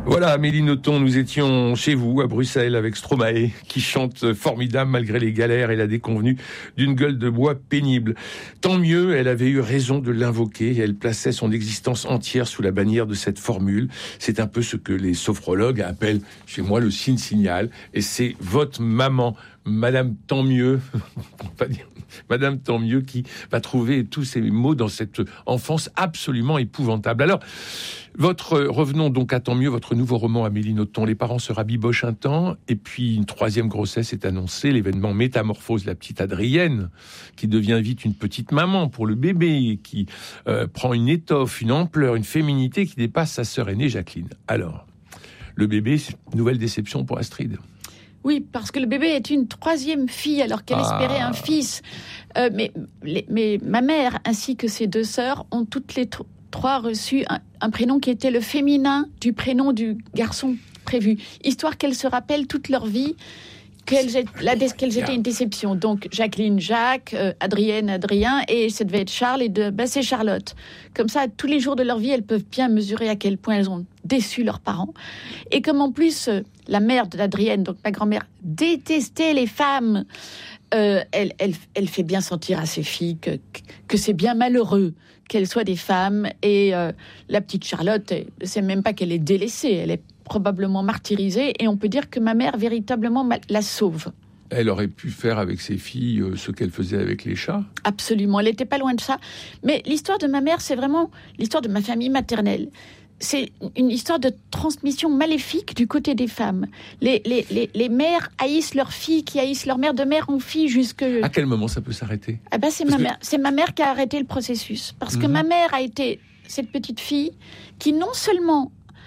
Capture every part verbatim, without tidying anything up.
Voilà, Amélie Nothomb, nous étions chez vous, à Bruxelles, avec Stromae, qui chante formidable malgré les galères et la déconvenue d'une gueule de bois pénible. Tant mieux, elle avait eu raison de l'invoquer, elle plaçait son existence entière sous la bannière de cette formule. C'est un peu ce que les sophrologues appellent chez moi le signe signal, et c'est votre maman, Madame Tant mieux, on va dire Madame Tant mieux, qui va trouver tous ces mots dans cette enfance absolument épouvantable. Alors, votre, revenons donc à Tant mieux, votre nouveau roman, Amélie Nothomb. Les parents se rabibochent un temps, et puis une troisième grossesse est annoncée. L'événement métamorphose la petite Adrienne, qui devient vite une petite maman pour le bébé, qui euh, prend une étoffe, une ampleur, une féminité qui dépasse sa sœur aînée, Jacqueline. Alors, le bébé, nouvelle déception pour Astrid. Oui, parce que le bébé est une troisième fille, alors qu'elle ah. espérait un fils. Euh, mais, les, mais ma mère, ainsi que ses deux sœurs, ont toutes les t- trois reçu un, un prénom qui était le féminin du prénom du garçon prévu, histoire qu'elles se rappellent toute leur vie qu'elles, aient, la, qu'elles étaient une déception. Donc Jacqueline, Jacques, euh, Adrienne, Adrien, et ça devait être Charles, et de, bah, c'est Charlotte. Comme ça, tous les jours de leur vie, elles peuvent bien mesurer à quel point elles ont déçu leurs parents. Et comme en plus, euh, la mère d'Adrienne, donc ma grand-mère, détestait les femmes, euh, elle, elle, elle fait bien sentir à ses filles que, que c'est bien malheureux qu'elles soient des femmes. Et euh, la petite Charlotte, c'est même pas qu'elle est délaissée, elle est probablement martyrisée, et on peut dire que ma mère véritablement la sauve. Elle aurait pu faire avec ses filles euh, ce qu'elle faisait avec les chats. Absolument, elle n'était pas loin de ça. Mais l'histoire de ma mère, c'est vraiment l'histoire de ma famille maternelle. C'est une histoire de transmission maléfique du côté des femmes. Les, les, les, les mères haïssent leurs filles, qui haïssent leur mère, de mère en fille jusque... À quel moment ça peut s'arrêter ? Ah ben c'est, ma que... mère. c'est ma mère qui a arrêté le processus. Parce mm-hmm. que ma mère a été cette petite fille qui non seulement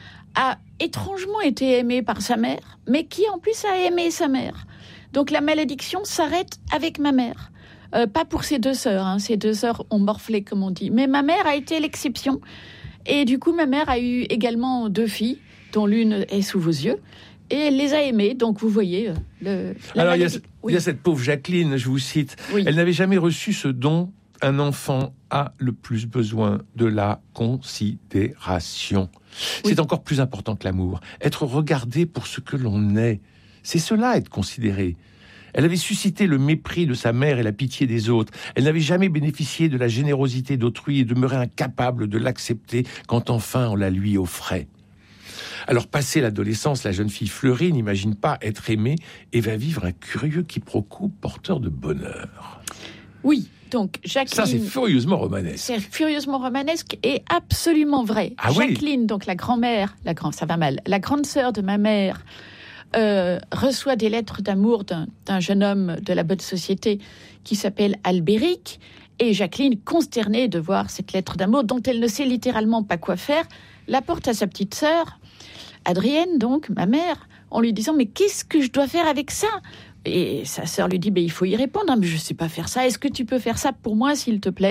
a étrangement été aimée par sa mère, mais qui en plus a aimé sa mère. Donc la malédiction s'arrête avec ma mère. Euh, pas pour ses deux sœurs, hein. Ses deux sœurs ont morflé, comme on dit. Mais ma mère a été l'exception. Et du coup, ma mère a eu également deux filles, dont l'une est sous vos yeux. Et elle les a aimées. Donc vous voyez... Le, Alors il y, oui. y a cette pauvre Jacqueline, je vous cite. Oui. Elle n'avait jamais reçu ce don. Un enfant a le plus besoin de la considération. Oui. C'est encore plus important que l'amour. Être regardé pour ce que l'on est. C'est cela, être considéré. Elle avait suscité le mépris de sa mère et la pitié des autres. Elle n'avait jamais bénéficié de la générosité d'autrui et demeurait incapable de l'accepter quand enfin on la lui offrait. Alors, passée l'adolescence, la jeune fille fleurie n'imagine pas être aimée et va vivre un curieux quiproquo porteur de bonheur. Oui. Donc, Jacqueline... Ça, c'est furieusement romanesque. C'est furieusement romanesque et absolument vrai. Ah Jacqueline, oui. donc la grand-mère, la grand, ça va mal, la grande sœur de ma mère, euh, reçoit des lettres d'amour d'un, d'un jeune homme de la bonne société qui s'appelle Albéric. Et Jacqueline, consternée de voir cette lettre d'amour dont elle ne sait littéralement pas quoi faire, la porte à sa petite sœur, Adrienne, donc, ma mère, en lui disant « Mais qu'est-ce que je dois faire avec ça ?» Et sa sœur lui dit, ben, il faut y répondre. Ah, mais je ne sais pas faire ça. Est-ce que tu peux faire ça pour moi, s'il te plaît ?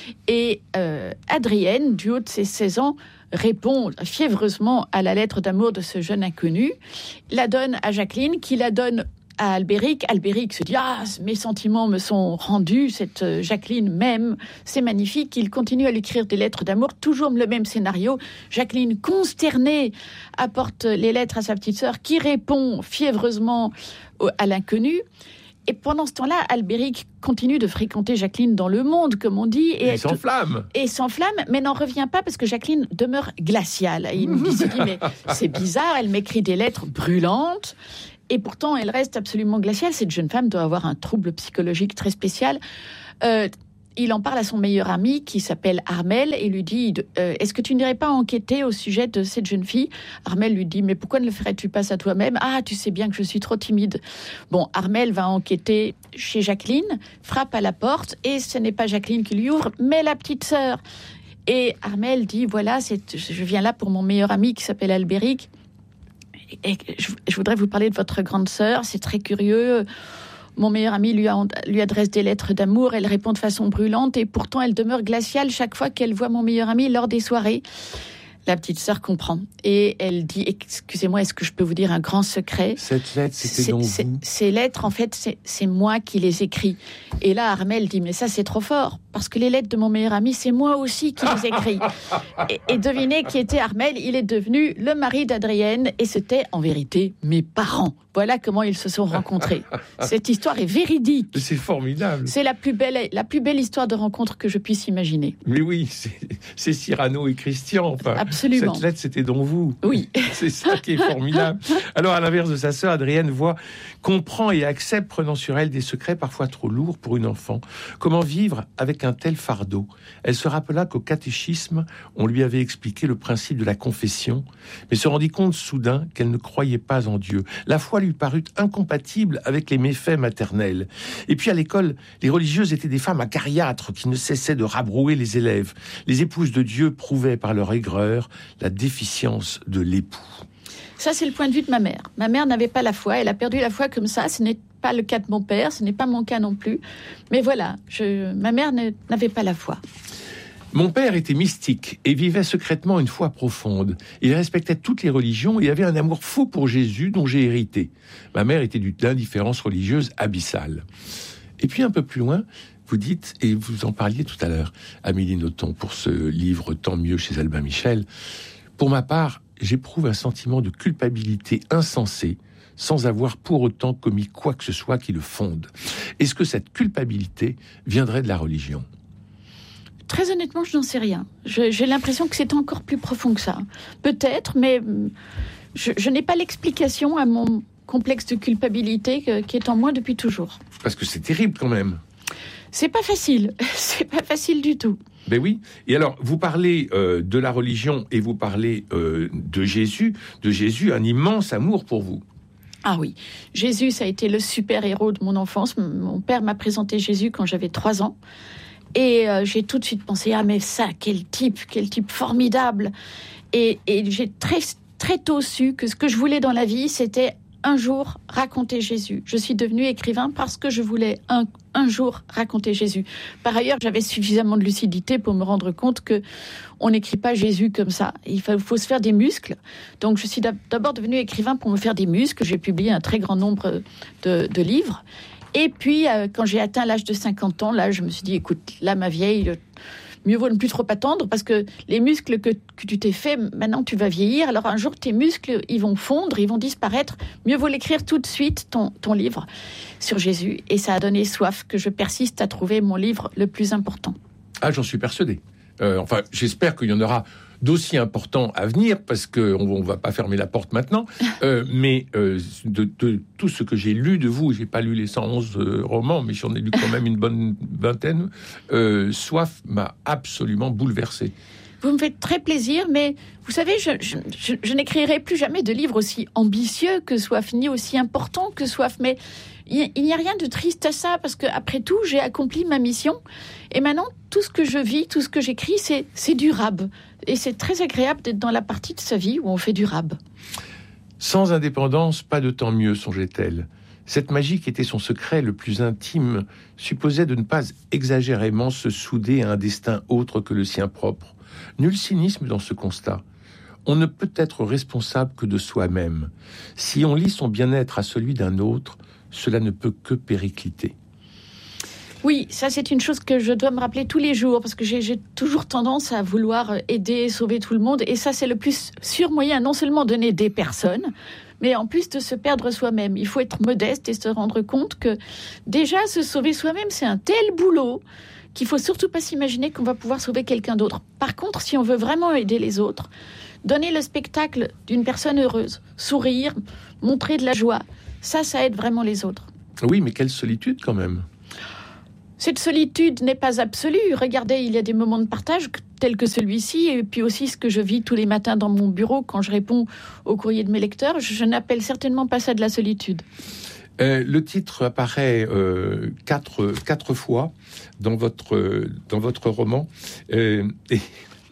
Et euh, Adrienne, du haut de ses seize ans, répond fiévreusement à la lettre d'amour de ce jeune inconnu, la donne à Jacqueline, qui la donne à Albéric. Albéric se dit, ah, mes sentiments me sont rendus, cette Jacqueline m'aime, c'est magnifique. Il continue à lui écrire des lettres d'amour, toujours le même scénario. Jacqueline, consternée, apporte les lettres à sa petite sœur, qui répond fiévreusement à l'inconnu. Et pendant ce temps-là, Albéric continue de fréquenter Jacqueline dans le monde, comme on dit. Et, et s'enflamme. Et s'enflamme, mais n'en revient pas parce que Jacqueline demeure glaciale. Et il me dit, mais c'est bizarre, elle m'écrit des lettres brûlantes. Et pourtant, elle reste absolument glaciale. Cette jeune femme doit avoir un trouble psychologique très spécial. Euh, il en parle à son meilleur ami qui s'appelle Armel et lui dit euh, « Est-ce que tu n'irais pas enquêter au sujet de cette jeune fille ?» Armel lui dit « Mais pourquoi ne le ferais-tu pas à toi-même ? Ah, tu sais bien que je suis trop timide. » Bon, Armel va enquêter chez Jacqueline, frappe à la porte et ce n'est pas Jacqueline qui lui ouvre, mais la petite sœur. Et Armel dit « Voilà, c'est, je viens là pour mon meilleur ami qui s'appelle Albéric. Et je, je voudrais vous parler de votre grande sœur, c'est très curieux. Mon meilleur ami lui, a, lui adresse des lettres d'amour, elle répond de façon brûlante et pourtant elle demeure glaciale chaque fois qu'elle voit mon meilleur ami lors des soirées. La petite sœur comprend. Et elle dit, excusez-moi, est-ce que je peux vous dire un grand secret ? Cette lettre, c'était donc c'est, vous ? Ces lettres, en fait, c'est, c'est moi qui les écris. Et là, Armelle dit, mais ça, c'est trop fort. Parce que les lettres de mon meilleur ami, c'est moi aussi qui les écris. et, et devinez qui était Armelle ? Il est devenu le mari d'Adrienne. Et c'était, en vérité, mes parents. Voilà comment ils se sont rencontrés. Cette histoire est véridique. C'est formidable. C'est la plus belle, la plus belle histoire de rencontre que je puisse imaginer. Mais oui, c'est, c'est Cyrano et Christian. Enfin, absolument. Cette lettre, c'était donc vous. Oui. C'est ça qui est formidable. Alors, à l'inverse de sa sœur, Adrienne voit, comprend et accepte, prenant sur elle des secrets parfois trop lourds pour une enfant. Comment vivre avec un tel fardeau ? Elle se rappela qu'au catéchisme, on lui avait expliqué le principe de la confession, mais se rendit compte soudain qu'elle ne croyait pas en Dieu. La foi lui parut incompatible avec les méfaits maternels. Et puis à l'école, les religieuses étaient des femmes acariâtres qui ne cessaient de rabrouer les élèves. Les épouses de Dieu prouvaient par leur aigreur la déficience de l'époux. Ça, c'est le point de vue de ma mère. Ma mère n'avait pas la foi, elle a perdu la foi comme ça. Ce n'est pas le cas de mon père, ce n'est pas mon cas non plus. Mais voilà, je, ma mère ne, n'avait pas la foi. Mon père était mystique et vivait secrètement une foi profonde. Il respectait toutes les religions et avait un amour fou pour Jésus dont j'ai hérité. Ma mère était d'une indifférence religieuse abyssale. Et puis un peu plus loin, vous dites, et vous en parliez tout à l'heure, Amélie Nothomb, pour ce livre Tant mieux chez Albin Michel, pour ma part, j'éprouve un sentiment de culpabilité insensé sans avoir pour autant commis quoi que ce soit qui le fonde. Est-ce que cette culpabilité viendrait de la religion ? Très honnêtement, je n'en sais rien. Je, j'ai l'impression que c'est encore plus profond que ça. Peut-être, mais je, je n'ai pas l'explication à mon complexe de culpabilité que, qui est en moi depuis toujours. Parce que c'est terrible quand même. C'est pas facile. C'est pas facile du tout. Ben oui. Et alors, vous parlez euh, de la religion et vous parlez euh, de Jésus. De Jésus, un immense amour pour vous. Ah oui. Jésus, ça a été le super-héros de mon enfance. Mon père m'a présenté Jésus quand j'avais trois ans. Et euh, j'ai tout de suite pensé, ah mais ça, quel type, quel type formidable. Et, et j'ai très, très tôt su que ce que je voulais dans la vie, c'était un jour raconter Jésus. Je suis devenue écrivain parce que je voulais un, un jour raconter Jésus. Par ailleurs, j'avais suffisamment de lucidité pour me rendre compte que on n'écrit pas Jésus comme ça. Il faut, faut se faire des muscles. Donc je suis d'abord devenue écrivain pour me faire des muscles. J'ai publié un très grand nombre de, de livres. Et puis, euh, quand j'ai atteint l'âge de cinquante ans, là, je me suis dit, écoute, là, ma vieille, mieux vaut ne plus trop attendre, parce que les muscles que, que tu t'es fait, maintenant, tu vas vieillir. Alors, un jour, tes muscles, ils vont fondre, ils vont disparaître. Mieux vaut l'écrire tout de suite, ton, ton livre sur Jésus. Et ça a donné soif que je persiste à trouver mon livre le plus important. Ah, j'en suis persuadé. Euh, enfin, j'espère qu'il y en aura d'aussi importants à venir, parce qu'on ne va pas fermer la porte maintenant, euh, mais euh, de, de tout ce que j'ai lu de vous, j'ai pas lu les cent onze euh, romans, mais j'en ai lu quand même une bonne vingtaine, euh, Soif m'a absolument bouleversé. Vous me faites très plaisir, mais vous savez, je, je, je, je n'écrirai plus jamais de livre aussi ambitieux que Soif, ni aussi important que Soif, mais il n'y a rien de triste à ça, parce qu'après tout, j'ai accompli ma mission, et maintenant, tout ce que je vis, tout ce que j'écris, c'est, c'est du rab. Et c'est très agréable d'être dans la partie de sa vie où on fait du rab. Sans indépendance, pas de temps mieux, songeait-elle. Cette magie qui était son secret le plus intime supposait de ne pas exagérément se souder à un destin autre que le sien propre. Nul cynisme dans ce constat. On ne peut être responsable que de soi-même. Si on lie son bien-être à celui d'un autre, cela ne peut que péricliter. Oui, ça c'est une chose que je dois me rappeler tous les jours, parce que j'ai, j'ai toujours tendance à vouloir aider, sauver tout le monde, et ça c'est le plus sûr moyen, non seulement de n'aider personne, mais en plus de se perdre soi-même. Il faut être modeste et se rendre compte que déjà se sauver soi-même, c'est un tel boulot qu'il faut surtout pas s'imaginer qu'on va pouvoir sauver quelqu'un d'autre. Par contre, si on veut vraiment aider les autres, donner le spectacle d'une personne heureuse, sourire, montrer de la joie, ça, ça aide vraiment les autres. Oui, mais quelle solitude quand même. Cette solitude n'est pas absolue. Regardez, il y a des moments de partage tels que celui-ci, et puis aussi ce que je vis tous les matins dans mon bureau quand je réponds aux courriers de mes lecteurs. Je, je n'appelle certainement pas ça de la solitude. Euh, le titre apparaît euh, quatre, quatre fois dans votre, dans votre roman. Euh, et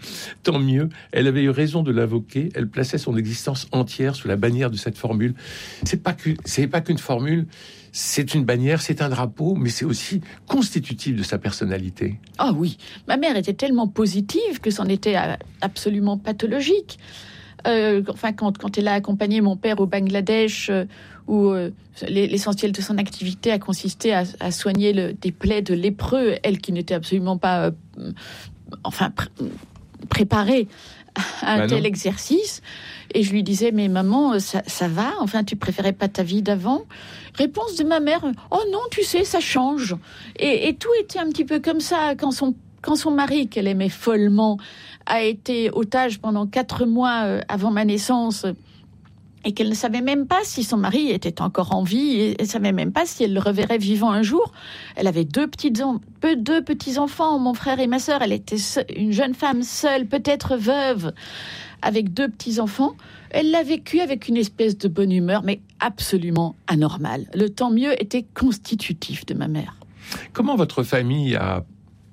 Tant mieux, elle avait eu raison de l'invoquer, elle plaçait son existence entière sous la bannière de cette formule. C'est pas que, c'est pas qu'une formule, c'est une bannière, c'est un drapeau, mais c'est aussi constitutif de sa personnalité. Ah oui, ma mère était tellement positive que c'en était absolument pathologique. Euh, enfin, quand, quand elle a accompagné mon père au Bangladesh, euh, où euh, l'essentiel de son activité a consisté à, à soigner le, des plaies de lépreux, elle qui n'était absolument pas, euh, enfin, pr- préparée à un bah tel non. exercice. Et je lui disais, mais maman, ça, ça va ? Enfin, tu préférais pas ta vie d'avant ? Réponse de ma mère, oh non, tu sais, ça change. Et, et tout était un petit peu comme ça quand son Quand son mari, qu'elle aimait follement, a été otage pendant quatre mois euh, avant ma naissance et qu'elle ne savait même pas si son mari était encore en vie et elle ne savait même pas si elle le reverrait vivant un jour. Elle avait deux, petites en... deux petits-enfants, mon frère et ma sœur. Elle était seule, une jeune femme seule, peut-être veuve, avec deux petits-enfants. Elle l'a vécu avec une espèce de bonne humeur, mais absolument anormale. Le tant mieux était constitutif de ma mère. Comment votre famille a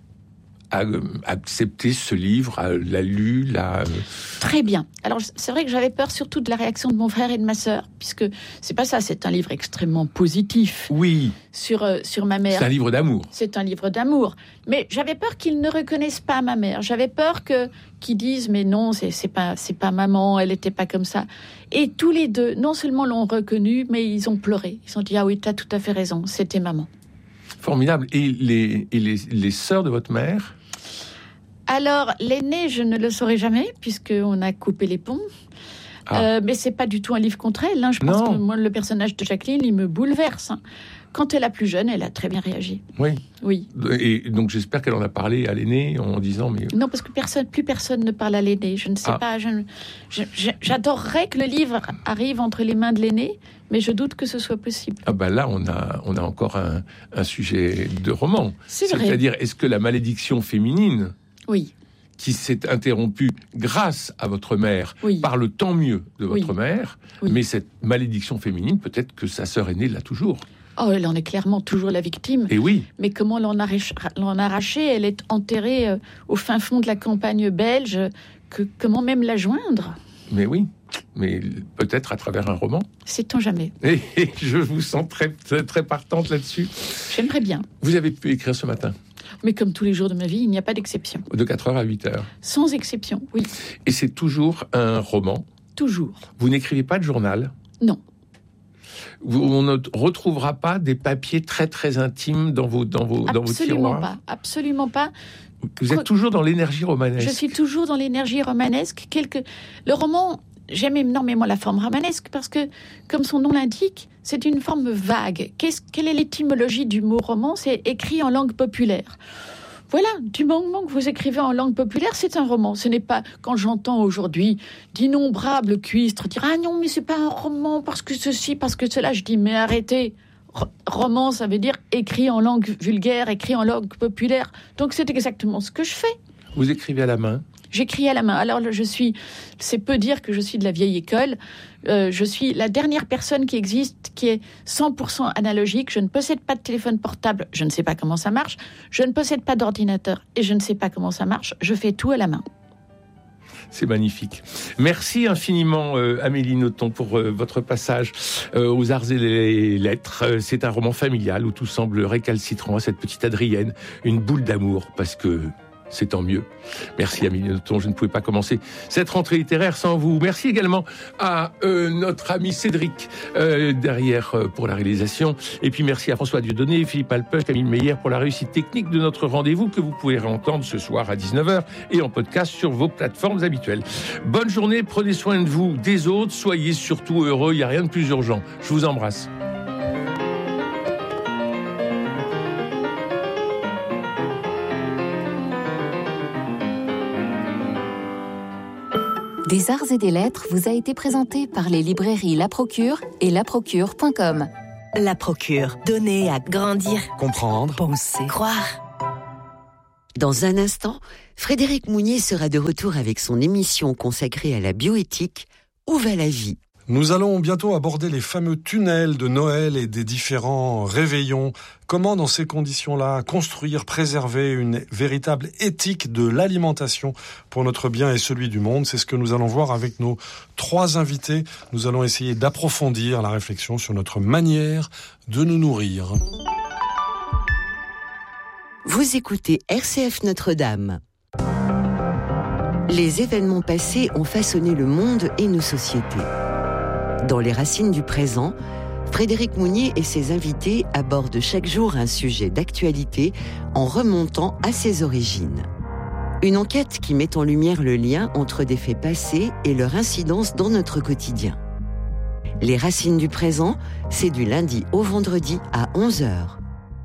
a accepté ce livre, l'a lu, l'a... Très bien. Alors, c'est vrai que j'avais peur surtout de la réaction de mon frère et de ma sœur, puisque c'est pas ça, c'est un livre extrêmement positif. Oui. Sur, euh, sur ma mère. C'est un livre d'amour. C'est un livre d'amour. Mais j'avais peur qu'ils ne reconnaissent pas ma mère. J'avais peur que, qu'ils disent, mais non, c'est, c'est pas, c'est pas maman, elle était pas comme ça. Et tous les deux, non seulement l'ont reconnue, mais ils ont pleuré. Ils ont dit, ah oui, t'as tout à fait raison, c'était maman. Formidable. Et les, et les, les sœurs de votre mère ? Alors, l'aînée, je ne le saurai jamais, puisqu'on a coupé les ponts. Ah. Euh, mais c'est pas du tout un livre contre elle. Hein. Je pense non. que moi, le personnage de Jacqueline, il me bouleverse. Hein. Quand elle a plus jeune, elle a très bien réagi. Oui. Oui. Et donc, j'espère qu'elle en a parlé à l'aînée en disant... mais Non, parce que personne, plus personne ne parle à l'aînée. Je ne sais ah. pas. Je, je, je, j'adorerais que le livre arrive entre les mains de l'aînée, mais je doute que ce soit possible. Ah ben là, on a, on a encore un, un sujet de roman. C'est vrai. C'est-à-dire, est-ce que la malédiction féminine... Oui. qui s'est interrompue grâce à votre mère, oui. par le tant mieux de votre oui. mère, oui. mais cette malédiction féminine, peut-être que sa sœur aînée l'a toujours. Oh, elle en est clairement toujours la victime. Et oui. Mais comment l'en, arrache, l'en arracher ? Elle est enterrée euh, au fin fond de la campagne belge. Que, comment même la joindre ? Mais oui, mais peut-être à travers un roman. Sait-on jamais. Et, et je vous sens très, très, très partante là-dessus. J'aimerais bien. Vous avez pu écrire ce matin ? Mais comme tous les jours de ma vie, il n'y a pas d'exception. De quatre heures à huit heures. Sans exception, oui. Et c'est toujours un roman ? Toujours. Vous n'écrivez pas de journal ? Non. Vous, on ne retrouvera pas des papiers très très intimes dans vos, dans vos, dans vos tiroirs ? Absolument pas, absolument pas. Vous êtes toujours dans l'énergie romanesque ? Je suis toujours dans l'énergie romanesque. Quelque... Le roman... J'aime énormément la forme romanesque parce que, comme son nom l'indique, c'est une forme vague. Qu'est-ce, quelle est l'étymologie du mot roman ? C'est écrit en langue populaire. Voilà, du moment que vous écrivez en langue populaire, c'est un roman. Ce n'est pas, quand j'entends aujourd'hui d'innombrables cuistres dire « Ah non, mais c'est pas un roman parce que ceci, parce que cela », je dis « Mais arrêtez !» Roman, ça veut dire écrit en langue vulgaire, écrit en langue populaire. Donc c'est exactement ce que je fais. Vous écrivez à la main ? J'écris à la main. Alors, je suis, c'est peu dire que je suis de la vieille école. Euh, je suis la dernière personne qui existe qui est cent pour cent analogique. Je ne possède pas de téléphone portable. Je ne sais pas comment ça marche. Je ne possède pas d'ordinateur et je ne sais pas comment ça marche. Je fais tout à la main. C'est magnifique. Merci infiniment, euh, Amélie Nothomb, pour euh, votre passage euh, aux Arts et les Lettres. Euh, c'est un roman familial où tout semble récalcitrant à cette petite Adrienne. Une boule d'amour, parce que... c'est tant mieux. Merci Amélie Nothomb, je ne pouvais pas commencer cette rentrée littéraire sans vous. Merci également à euh, notre ami Cédric euh, derrière euh, pour la réalisation. Et puis merci à François Dieudonné, Philippe Alpin, Camille Meyer pour la réussite technique de notre rendez-vous que vous pouvez réentendre ce soir à dix-neuf heures et en podcast sur vos plateformes habituelles. Bonne journée, prenez soin de vous, des autres, soyez surtout heureux, il n'y a rien de plus urgent. Je vous embrasse. Des Arts et des Lettres vous a été présenté par les librairies La Procure et la procure point com. La Procure, donner à grandir, comprendre, penser, croire. Dans un instant, Frédéric Mounier sera de retour avec son émission consacrée à la bioéthique, Où va la vie ? Nous allons bientôt aborder les fameux tunnels de Noël et des différents réveillons. Comment, dans ces conditions-là, construire, préserver une véritable éthique de l'alimentation pour notre bien et celui du monde? C'est ce que nous allons voir avec nos trois invités. Nous allons essayer d'approfondir la réflexion sur notre manière de nous nourrir. Vous écoutez R C F Notre-Dame. Les événements passés ont façonné le monde et nos sociétés. Dans les racines du présent, Frédéric Mounier et ses invités abordent chaque jour un sujet d'actualité en remontant à ses origines. Une enquête qui met en lumière le lien entre des faits passés et leur incidence dans notre quotidien. Les racines du présent, c'est du lundi au vendredi à onze heures.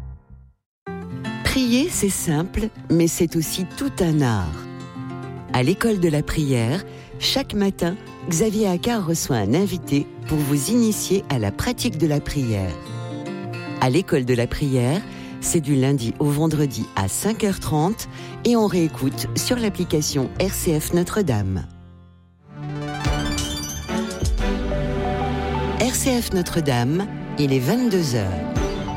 Prier, c'est simple, mais c'est aussi tout un art. À l'école de la prière, chaque matin, Xavier Accard reçoit un invité pour vous initier à la pratique de la prière. À l'école de la prière, c'est du lundi au vendredi à cinq heures trente et on réécoute sur l'application R C F Notre-Dame. R C F Notre-Dame, il est vingt-deux heures.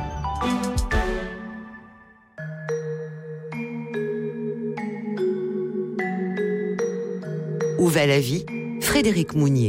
Où va la vie ? Frédéric Mounier.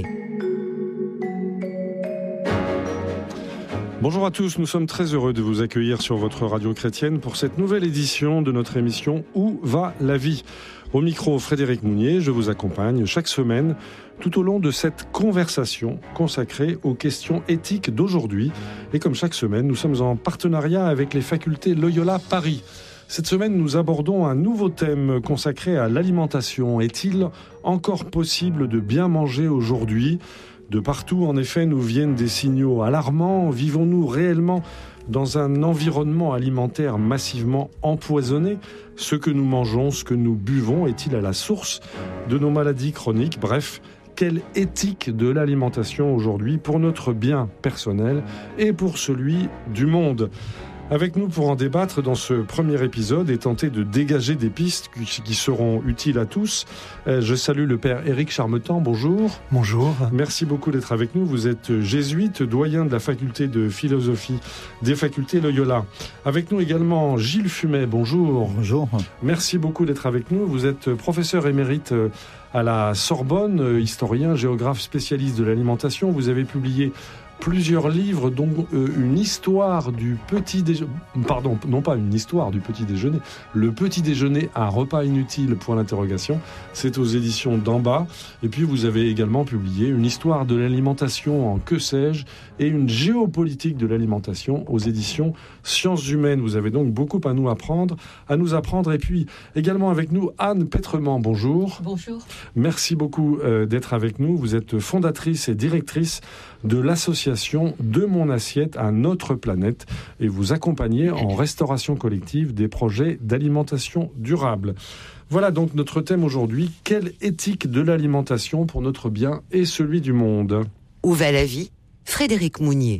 Bonjour à tous, nous sommes très heureux de vous accueillir sur votre radio chrétienne pour cette nouvelle édition de notre émission Où va la vie ? Au micro, Frédéric Mounier, je vous accompagne chaque semaine tout au long de cette conversation consacrée aux questions éthiques d'aujourd'hui. Et comme chaque semaine, nous sommes en partenariat avec les facultés Loyola Paris. Cette semaine, nous abordons un nouveau thème consacré à l'alimentation. Est-il encore possible de bien manger aujourd'hui ? De partout, en effet, nous viennent des signaux alarmants. Vivons-nous réellement dans un environnement alimentaire massivement empoisonné ? Ce que nous mangeons, ce que nous buvons, est-il à la source de nos maladies chroniques ? Bref, quelle éthique de l'alimentation aujourd'hui pour notre bien personnel et pour celui du monde ? Avec nous pour en débattre dans ce premier épisode et tenter de dégager des pistes qui seront utiles à tous, je salue le père Éric Charmetan, bonjour. Bonjour. Merci beaucoup d'être avec nous. Vous êtes jésuite, doyen de la faculté de philosophie des facultés Loyola. Avec nous également Gilles Fumet, bonjour. Bonjour. Merci beaucoup d'être avec nous. Vous êtes professeur émérite à la Sorbonne, historien, géographe spécialiste de l'alimentation. Vous avez publié plusieurs livres, dont euh, une histoire du petit déjeuner, pardon, non pas une histoire du petit déjeuner, le petit déjeuner, un repas inutile, point d'interrogation, c'est aux éditions d'En Bas. Et puis vous avez également publié une histoire de l'alimentation en que sais-je et une géopolitique de l'alimentation aux éditions Sciences Humaines. Vous avez donc beaucoup à nous apprendre, à nous apprendre. Et puis également avec nous Anne Pétrement, bonjour. Bonjour. Merci beaucoup euh, d'être avec nous. Vous êtes fondatrice et directrice de l'association De Mon Assiette à Notre Planète et vous accompagnez en restauration collective des projets d'alimentation durable. Voilà donc notre thème aujourd'hui. Quelle éthique de l'alimentation pour notre bien et celui du monde ? Où va la vie ? Frédéric Mounier.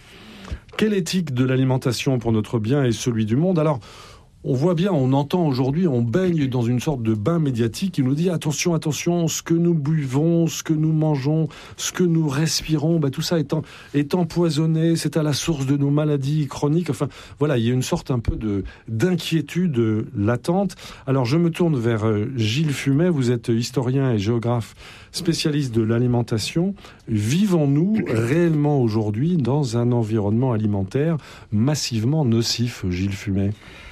Quelle éthique de l'alimentation pour notre bien et celui du monde ? Alors, on voit bien, on entend aujourd'hui, on baigne dans une sorte de bain médiatique qui nous dit attention, attention, ce que nous buvons, ce que nous mangeons, ce que nous respirons, bah, tout ça est, en, est empoisonné, c'est à la source de nos maladies chroniques. Enfin, voilà, il y a une sorte un peu de, d'inquiétude latente. Alors, je me tourne vers Gilles Fumet, vous êtes historien et géographe spécialiste de l'alimentation. Vivons-nous réellement aujourd'hui dans un environnement alimentaire massivement nocif, Gilles Fumet ?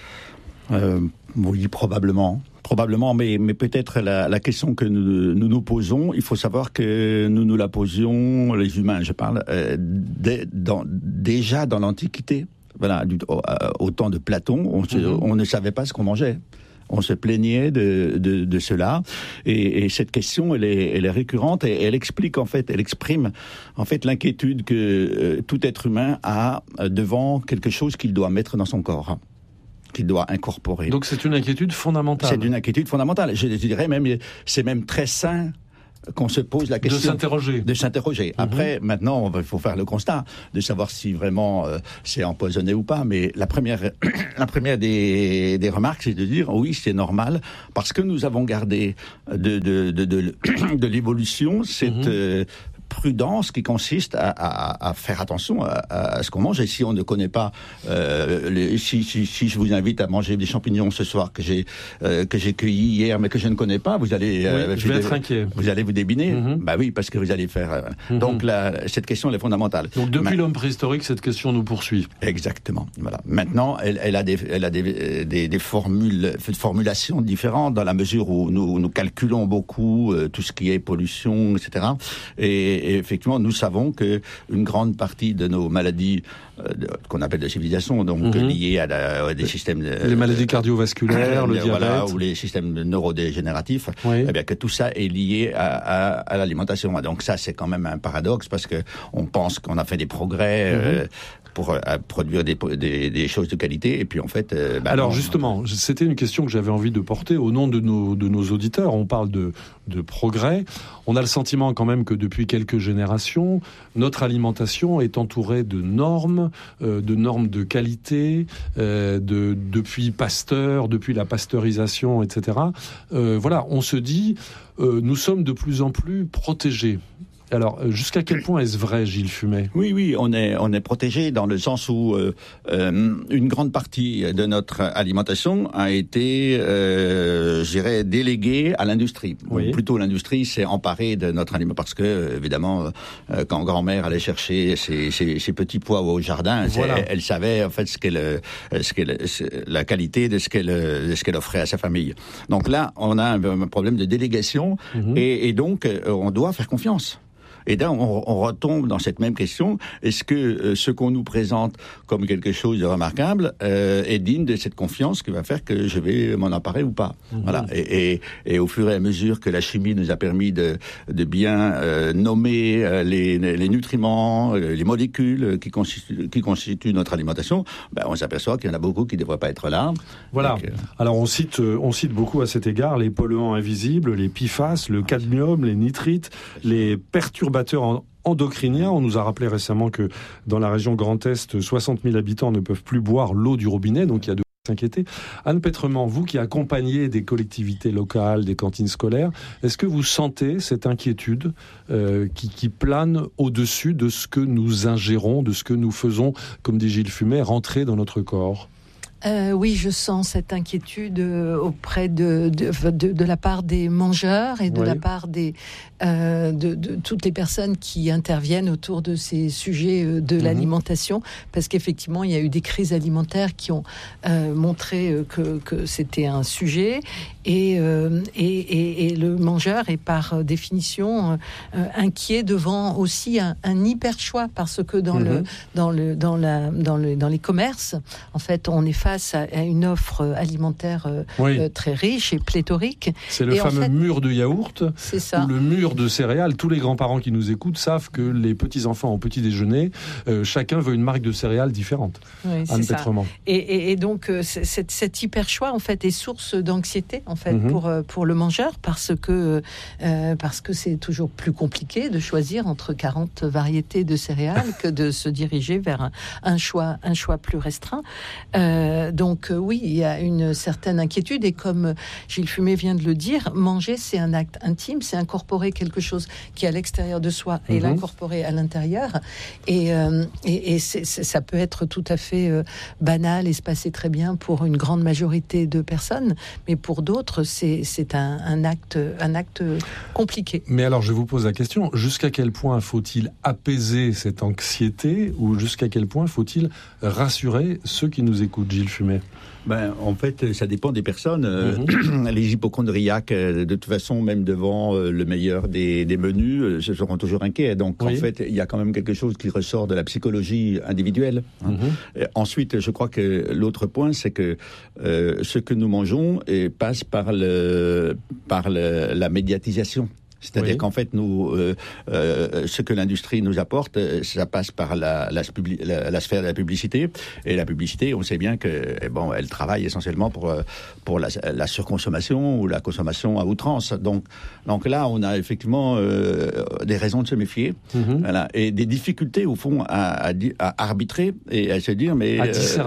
Euh, oui, probablement. Probablement, mais, mais peut-être la, la question que nous, nous nous posons, il faut savoir que nous nous la posions, les humains, je parle, euh, dès, dans, déjà dans l'Antiquité. Voilà, du, au, au temps de Platon, on, se, mmh. on ne savait pas ce qu'on mangeait. On se plaignait de, de, de cela, et, et cette question, elle est, elle est récurrente, et elle explique en fait, elle exprime en fait l'inquiétude que euh, tout être humain a devant quelque chose qu'il doit mettre dans son corps, qu'il doit incorporer. Donc c'est une inquiétude fondamentale. C'est une inquiétude fondamentale. Je, je dirais même, c'est même très sain qu'on se pose la question. De s'interroger. De s'interroger. Mmh. Après, maintenant, il faut faire le constat de savoir si vraiment euh, c'est empoisonné ou pas. Mais la première, la première des, des remarques, c'est de dire oui, c'est normal, parce que nous avons gardé de, de, de, de, de l'évolution cette mmh. euh, prudence qui consiste à, à, à faire attention à, à ce qu'on mange. Et si on ne connaît pas, euh, les, si, si, si je vous invite à manger des champignons ce soir que j'ai euh, que j'ai cueillis hier, mais que je ne connais pas, vous allez, oui, euh, je vais être inquiet. Vous allez vous débiner. Mm-hmm. Bah oui, parce que vous allez faire. Euh, mm-hmm. Donc la, cette question elle est fondamentale. Donc depuis mais, l'homme préhistorique, cette question nous poursuit. Exactement. Voilà. Maintenant, elle, elle a des, elle a des, des, des formules, formulations différentes dans la mesure où nous, nous calculons beaucoup euh, tout ce qui est pollution, et cetera. Et, et effectivement, nous savons que une grande partie de nos maladies euh, de, qu'on appelle de civilisation, donc mm-hmm. liées à, la, à des systèmes, de, les maladies cardiovasculaires, euh, le diabète, voilà, ou les systèmes neurodégénératifs, oui. Eh bien que tout ça est lié à, à, à l'alimentation. Donc ça, c'est quand même un paradoxe parce que on pense qu'on a fait des progrès. Mm-hmm. euh, pour euh, produire des, des, des choses de qualité, et puis en fait... Euh, bah Alors non, justement, non. C'était une question que j'avais envie de porter au nom de nos, de nos auditeurs. On parle de, de progrès. On a le sentiment quand même que depuis quelques générations, notre alimentation est entourée de normes, euh, de normes de qualité, euh, de, depuis Pasteur, depuis la pasteurisation, et cetera. Euh, voilà, on se dit, euh, nous sommes de plus en plus protégés. Alors, jusqu'à quel point est-ce vrai, Gilles Fumet ? Oui, oui, on est on est protégé dans le sens où euh, euh, une grande partie de notre alimentation a été, euh, je dirais, déléguée à l'industrie. Oui. Ou plutôt, l'industrie s'est emparée de notre aliment parce que, évidemment, euh, quand grand-mère allait chercher ses, ses, ses petits pois au jardin, voilà. elle, elle savait en fait ce qu'elle, ce qu'elle, la qualité de ce qu'elle, de ce qu'elle offrait à sa famille. Donc là, on a un, un problème de délégation mm-hmm. et, et donc on doit faire confiance. Et là, on, on retombe dans cette même question. Est-ce que euh, ce qu'on nous présente comme quelque chose de remarquable euh, est digne de cette confiance qui va faire que je vais m'en emparer ou pas ? Mmh. Voilà. Et, et, et au fur et à mesure que la chimie nous a permis de, de bien euh, nommer euh, les, les nutriments, euh, les molécules qui constituent, qui constituent notre alimentation, ben, on s'aperçoit qu'il y en a beaucoup qui ne devraient pas être là. Voilà. Donc, euh... Alors on cite, on cite beaucoup à cet égard les polluants invisibles, les P F A S, le cadmium, les nitrites, les perturbateurs endocriniens. On nous a rappelé récemment que dans la région Grand Est, soixante mille habitants ne peuvent plus boire l'eau du robinet, donc il y a de quoi s'inquiéter. Anne Petrement, vous qui accompagnez des collectivités locales, des cantines scolaires, est-ce que vous sentez cette inquiétude euh, qui, qui plane au-dessus de ce que nous ingérons, de ce que nous faisons, comme dit Gilles Fumet, rentrer dans notre corps ? Euh, oui, je sens cette inquiétude euh, auprès de de, de de la part des mangeurs et de oui. la part des euh, de, de toutes les personnes qui interviennent autour de ces sujets euh, de mmh. l'alimentation, parce qu'effectivement, il y a eu des crises alimentaires qui ont euh, montré euh, que que c'était un sujet et euh, et, et et le mangeur est par définition euh, inquiet devant aussi un, un hyper choix, parce que dans mmh. le dans le dans la dans le dans les commerces, en fait, on est face à une offre alimentaire oui. euh, très riche et pléthorique. C'est le et fameux en fait, mur de yaourt, c'est ça. Ou le mur de céréales. Tous les grands-parents qui nous écoutent savent que les petits-enfants au petit déjeuner, euh, chacun veut une marque de céréales différente. Oui, Anne c'est ça. Petrement. Et, et, et donc, euh, cet, cet hyper choix en fait est source d'anxiété en fait Mm-hmm. pour pour le mangeur, parce que euh, parce que c'est toujours plus compliqué de choisir entre quarante variétés de céréales que de se diriger vers un, un choix un choix plus restreint. Euh, Donc euh, oui, il y a une certaine inquiétude, et comme Gilles Fumet vient de le dire, manger c'est un acte intime, c'est incorporer quelque chose qui est à l'extérieur de soi et mm-hmm. l'incorporer à l'intérieur, et, euh, et, et c'est, c'est, ça peut être tout à fait euh, banal et se passer très bien pour une grande majorité de personnes, mais pour d'autres c'est, c'est un, un, acte, un acte compliqué. Mais alors je vous pose la question, jusqu'à quel point faut-il apaiser cette anxiété, ou jusqu'à quel point faut-il rassurer ceux qui nous écoutent, Gilles Fumet? Ben, en fait, ça dépend des personnes. Mmh. Les hypochondriaques, de toute façon, même devant le meilleur des, des menus, se seront toujours inquiets. Donc, oui. en fait, il y a quand même quelque chose qui ressort de la psychologie individuelle. Hein. Mmh. Ensuite, je crois que l'autre point, c'est que euh, ce que nous mangeons et passe par, le, par le, la médiatisation. C'est-à-dire oui. qu'en fait, nous, euh, euh, ce que l'industrie nous apporte, ça passe par la, la, la, la sphère de la publicité. Et la publicité, on sait bien que, bon, elle travaille essentiellement pour pour la, la surconsommation ou la consommation à outrance. Donc, donc là, on a effectivement euh, des raisons de se méfier, mm-hmm. voilà, et des difficultés au fond à, à, à arbitrer et à se dire, mais à discerner. Euh,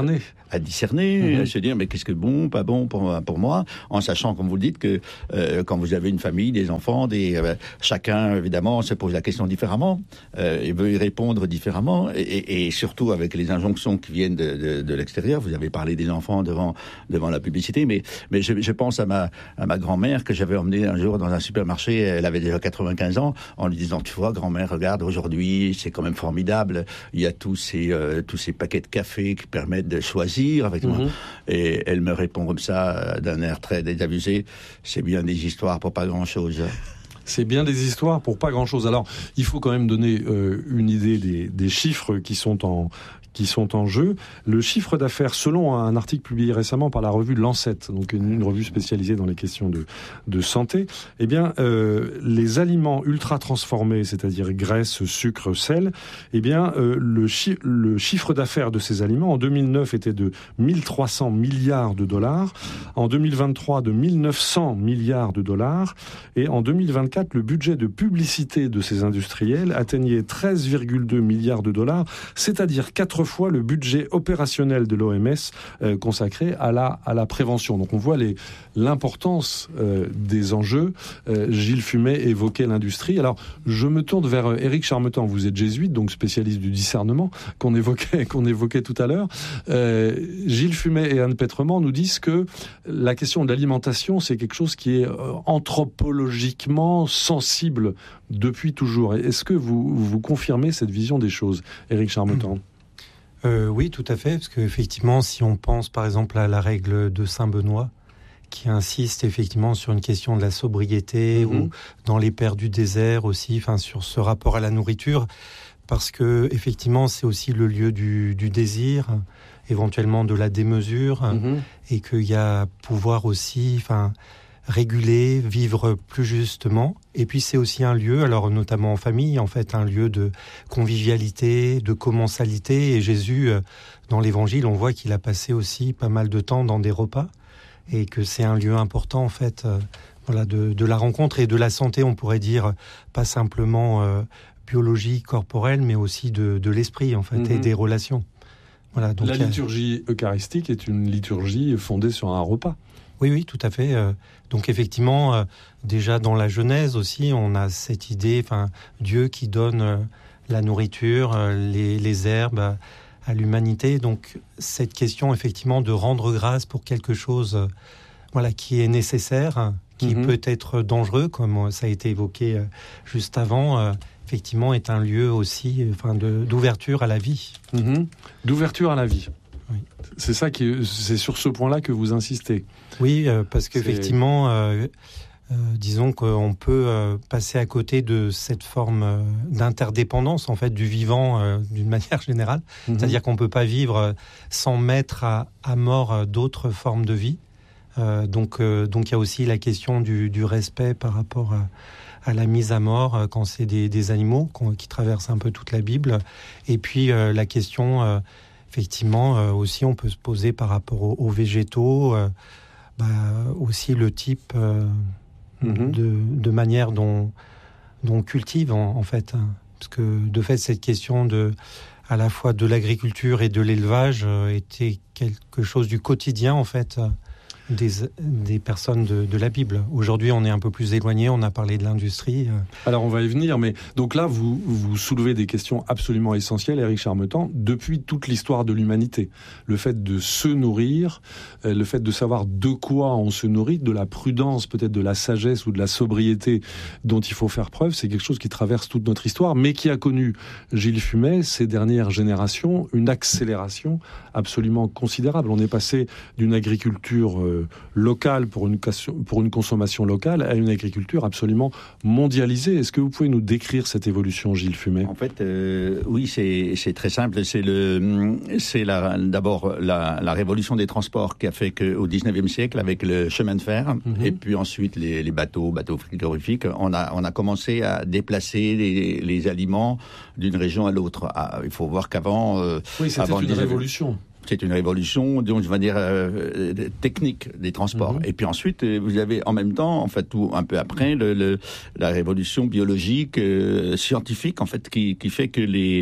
à discerner, mmh. à se dire mais qu'est-ce que bon, pas bon pour, pour moi, en sachant, comme vous le dites, que euh, quand vous avez une famille, des enfants, des, euh, chacun évidemment se pose la question différemment, euh, et veut y répondre différemment, et, et, et surtout avec les injonctions qui viennent de, de, de l'extérieur. Vous avez parlé des enfants devant, devant la publicité, mais, mais je, je pense à ma, à ma grand-mère que j'avais emmenée un jour dans un supermarché, elle avait déjà quatre-vingt-quinze ans, en lui disant, tu vois, grand-mère, regarde, aujourd'hui, c'est quand même formidable, il y a tous ces, euh, tous ces paquets de café qui permettent de choisir avec mm-hmm. moi. Et elle me répond comme ça, d'un air très désabusé, c'est bien des histoires pour pas grand-chose. C'est bien des histoires pour pas grand-chose. Alors, il faut quand même donner euh, une idée des, des chiffres qui sont en qui sont en jeu. Le chiffre d'affaires, selon un article publié récemment par la revue Lancet, donc une, une revue spécialisée dans les questions de, de santé, eh bien, euh, les aliments ultra transformés, c'est-à-dire graisse, sucre, sel, eh bien, euh, le, chi- le chiffre d'affaires de ces aliments en deux mille neuf était de mille trois cents milliards de dollars, en deux mille vingt-trois de mille neuf cents milliards de dollars, et en deux mille vingt-quatre, le budget de publicité de ces industriels atteignait treize virgule deux milliards de dollars, c'est-à-dire quatre fois le budget opérationnel de l'O M S euh, consacré à la, à la prévention. Donc on voit les, l'importance euh, des enjeux. Euh, Gilles Fumet évoquait l'industrie. Alors je me tourne vers Éric Charmetan. Vous êtes jésuite, donc spécialiste du discernement qu'on évoquait, qu'on évoquait tout à l'heure. Euh, Gilles Fumet et Anne Petrement nous disent que la question de l'alimentation, c'est quelque chose qui est euh, anthropologiquement sensible depuis toujours. Est-ce que vous, vous confirmez cette vision des choses, Éric Charmetan ? Euh, oui, tout à fait, parce qu'effectivement, si on pense par exemple à la règle de Saint-Benoît, qui insiste effectivement sur une question de la sobriété, mmh. ou dans les Pères du désert aussi, enfin sur ce rapport à la nourriture, parce que effectivement, c'est aussi le lieu du, du désir, éventuellement de la démesure, mmh. et qu'il y a pouvoir aussi, enfin, réguler, vivre plus justement. Et puis c'est aussi un lieu, alors notamment en famille, en fait, un lieu de convivialité, de commensalité. Et Jésus, dans l'Évangile, on voit qu'il a passé aussi pas mal de temps dans des repas, et que c'est un lieu important, en fait, euh, voilà, de, de la rencontre et de la santé, on pourrait dire, pas simplement euh, biologie, corporelle, mais aussi de, de l'esprit, en fait, mmh. et des relations. Voilà, donc, la liturgie a... eucharistique est une liturgie fondée sur un repas. Oui, oui, tout à fait. Donc effectivement, déjà dans la Genèse aussi, on a cette idée, enfin, Dieu qui donne la nourriture, les, les herbes à l'humanité. Donc cette question effectivement de rendre grâce pour quelque chose, voilà, qui est nécessaire, qui mm-hmm. peut être dangereux, comme ça a été évoqué juste avant. Effectivement, est un lieu aussi, enfin, de, d'ouverture à la vie. Mm-hmm. D'ouverture à la vie. Oui. C'est ça qui, c'est sur ce point-là que vous insistez. Oui, euh, parce qu'effectivement, euh, euh, disons qu'on peut euh, passer à côté de cette forme euh, d'interdépendance en fait du vivant euh, d'une manière générale. Mm-hmm. C'est-à-dire qu'on peut pas vivre sans mettre à, à mort d'autres formes de vie. Euh, donc, euh, donc il y a aussi la question du, du respect par rapport à, à la mise à mort euh, quand c'est des, des animaux qui traversent un peu toute la Bible. Et puis euh, la question euh, Effectivement, euh, aussi, on peut se poser par rapport aux, aux végétaux, euh, bah, aussi le type euh, mm-hmm. de, de manière dont, dont on cultive, en, en fait. Hein. Parce que, de fait, cette question de, à la fois de l'agriculture et de l'élevage euh, était quelque chose du quotidien, en fait, euh, des, des personnes de, de la Bible. Aujourd'hui, on est un peu plus éloigné, on a parlé de l'industrie. Alors, on va y venir, mais donc là, vous, vous soulevez des questions absolument essentielles, Éric Charmetan, depuis toute l'histoire de l'humanité. Le fait de se nourrir, le fait de savoir de quoi on se nourrit, de la prudence, peut-être de la sagesse ou de la sobriété dont il faut faire preuve, c'est quelque chose qui traverse toute notre histoire, mais qui a connu, Gilles Fumet, ces dernières générations, une accélération absolument considérable. On est passé d'une agriculture euh, locale pour une, pour une consommation locale à une agriculture absolument mondialisée. Est-ce que vous pouvez nous décrire cette évolution, Gilles Fumet ? En fait, euh, oui, c'est, c'est très simple. C'est, le, c'est la, d'abord la, la révolution des transports qui a fait qu'au dix-neuvième siècle, avec le chemin de fer, mm-hmm. et puis ensuite les, les bateaux, bateaux frigorifiques, on a, on a commencé à déplacer les, les aliments d'une région à l'autre. Ah, il faut voir qu'avant... Euh, oui, c'était avant une révolution. C'est une révolution, donc je vais dire euh, technique des transports. Mmh. Et puis ensuite, vous avez en même temps, en fait, tout un peu après, le, le, la révolution biologique, euh, scientifique, en fait, qui, qui fait que les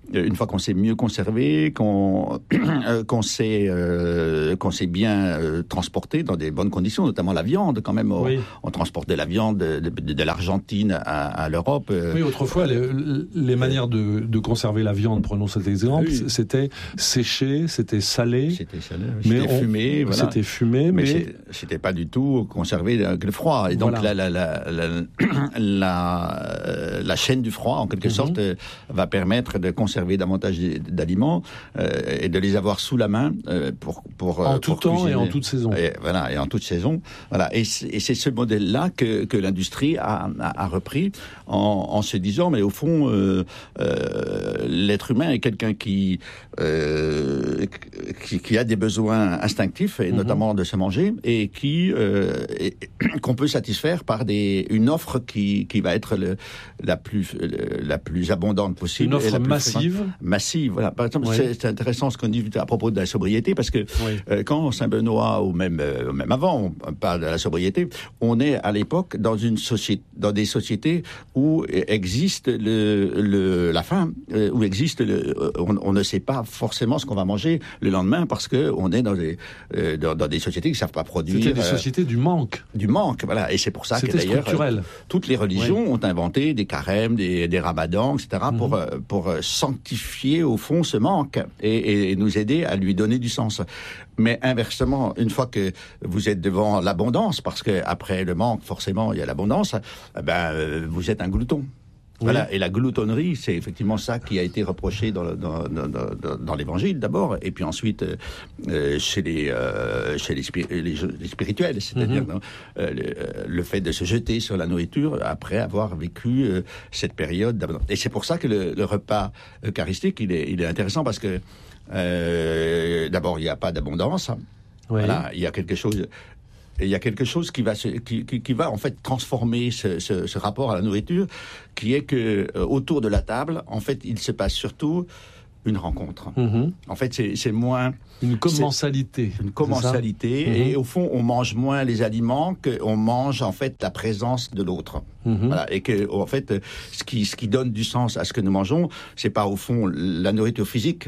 une fois qu'on s'est mieux conservé, qu'on qu'on s'est euh, qu'on s'est bien euh, transporté dans des bonnes conditions, notamment la viande quand même. Oui. On, on transporte de la viande de, de, de l'Argentine à, à l'Europe. Oui, autrefois les, les manières de, de conserver la viande, prenons cet exemple, oui. c'était séché, c'était salé, c'était salé, mais c'était on, fumé, voilà. C'était fumé, mais, mais c'était pas du tout conservé avec le froid. Et donc voilà. la, la, la, la, la, la chaîne du froid, en quelque mm-hmm. sorte, va permettre de conserver davantage d'aliments euh, et de les avoir sous la main euh, pour pour en tout pour temps cuisiner. Et en toute saison. Et, voilà, et en toute saison. Voilà, et c'est, et c'est ce modèle-là que que l'industrie a, a, a repris en, en se disant, mais au fond, euh, euh, l'être humain est quelqu'un qui, euh, qui qui a des besoins instinctifs et mm-hmm. notamment de se manger et qui euh, et, qu'on peut satisfaire par des une offre qui qui va être le, la plus le, la plus abondante possible. Une offre et la plus massive. Massive, voilà. Par exemple, oui. c'est, c'est intéressant ce qu'on dit à propos de la sobriété, parce que oui. euh, quand Saint-Benoît, ou même euh, même avant, on parle de la sobriété, on est à l'époque dans une société, dans des sociétés où existe le, le la faim, euh, où existe le, on, on ne sait pas forcément ce qu'on va manger le lendemain parce que on est dans des euh, dans, dans des sociétés qui savent pas produire. C'était des euh, sociétés du manque. Du manque, voilà. Et c'est pour ça C'était que d'ailleurs structurel. Euh, toutes les religions oui. ont inventé des carèmes, des, des ramadans, et cetera mm-hmm. pour euh, pour sanctifier au fond ce manque et, et nous aider à lui donner du sens. Mais inversement, une fois que vous êtes devant l'abondance, parce que après le manque, forcément, il y a l'abondance, ben euh, vous êtes un glouton. Oui. Voilà. Et la gloutonnerie, c'est effectivement ça qui a été reproché dans, le, dans, dans, dans, dans l'Évangile d'abord, et puis ensuite euh, chez les euh, chez les, spir- les, les spirituels, c'est-à-dire mm-hmm. euh, le, le fait de se jeter sur la nourriture après avoir vécu euh, cette période d'abondance. Et c'est pour ça que le, le repas eucharistique, il est, il est intéressant parce que euh, d'abord il n'y a pas d'abondance. Oui. Voilà, il y a quelque chose. Et il y a quelque chose qui va se, qui, qui, qui va en fait transformer ce, ce, ce rapport à la nourriture, qui est que euh, autour de la table, en fait, il se passe surtout une rencontre. Mm-hmm. En fait, c'est, c'est moins une commensalité, une commensalité, mm-hmm. et au fond, on mange moins les aliments qu'on mange en fait la présence de l'autre. Mm-hmm. Voilà, et que en fait, ce qui ce qui donne du sens à ce que nous mangeons, c'est pas au fond la nourriture physique,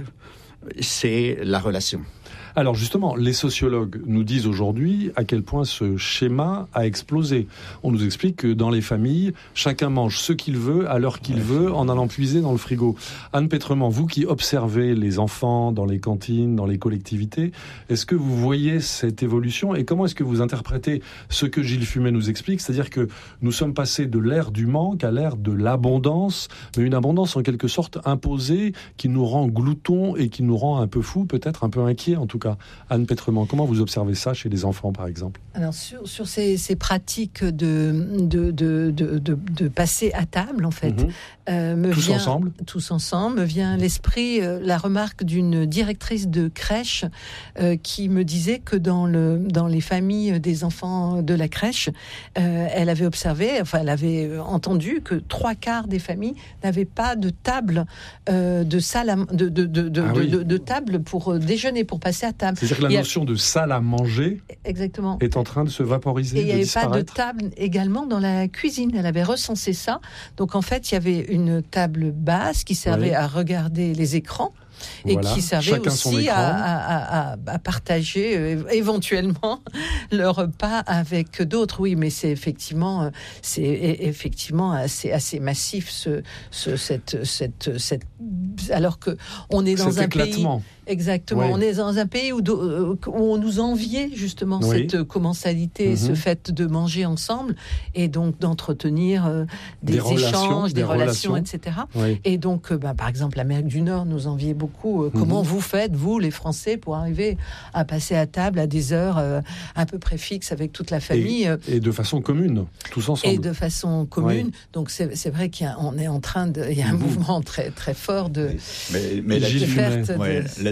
c'est la relation. Alors justement, les sociologues nous disent aujourd'hui à quel point ce schéma a explosé. On nous explique que dans les familles, chacun mange ce qu'il veut, à l'heure qu'il veut, en allant puiser dans le frigo. Anne Pétrement, vous qui observez les enfants dans les cantines, dans les collectivités, est-ce que vous voyez cette évolution et comment est-ce que vous interprétez ce que Gilles Fumet nous explique, c'est-à-dire que nous sommes passés de l'ère du manque à l'ère de l'abondance, mais une abondance en quelque sorte imposée qui nous rend gloutons et qui nous rend un peu fous, peut-être un peu inquiets en tout cas. Anne Pétrement, comment vous observez ça chez les enfants, par exemple ? Alors, sur, sur ces, ces pratiques de, de, de, de, de, de passer à table, en fait, mmh. euh, me tous vient, ensemble tous ensemble, me vient à l'esprit euh, la remarque d'une directrice de crèche euh, qui me disait que dans, le, dans les familles des enfants de la crèche, euh, elle avait observé, enfin, elle avait entendu que trois quarts des familles n'avaient pas de table, euh, de salle, à, de, de, de, de, ah oui. de, de, de table pour déjeuner, pour passer à table. C'est-à-dire que la notion a... de salle à manger Exactement. est en train de se vaporiser, et de disparaître. Il n'y avait pas de table également dans la cuisine. Elle avait recensé ça. Donc en fait, il y avait une table basse qui servait oui. à regarder les écrans. Et voilà. qui servait Chacun aussi à, à, à, à partager euh, éventuellement le repas avec d'autres. Oui, mais c'est effectivement, c'est effectivement assez, assez massif ce, ce, cette, cette, cette, alors que on est dans Cet un éclatement. pays. Exactement. Oui. On est dans un pays où, où on nous enviait justement oui. cette commensalité, mm-hmm. ce fait de manger ensemble et donc d'entretenir euh, des, des échanges, relations, des, des relations, relations, et cetera. Oui. Et donc, euh, bah, par exemple, l'Amérique du Nord nous enviait beaucoup. Euh, mm-hmm. Comment vous faites, vous, les Français, pour arriver à passer à table à des heures euh, à peu près fixes avec toute la famille et, et de façon commune, tous ensemble. Et de façon commune. Donc, c'est, c'est vrai qu'on est en train de... Il y a un mm-hmm. mouvement très, très fort de... Mais, mais, mais là-dessus, de ouais, là